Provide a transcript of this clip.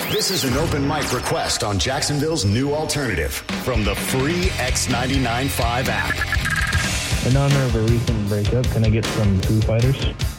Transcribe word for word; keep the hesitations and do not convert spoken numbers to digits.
This is an open mic request on Jacksonville's new alternative from the free X ninety-nine point five app. In honor of a recent breakup, can I get some Foo Fighters?